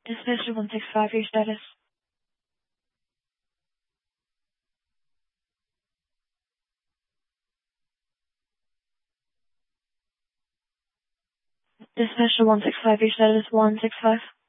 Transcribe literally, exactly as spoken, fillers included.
Dispatcher one six five, your status. Dispatcher one six five, your status one six five.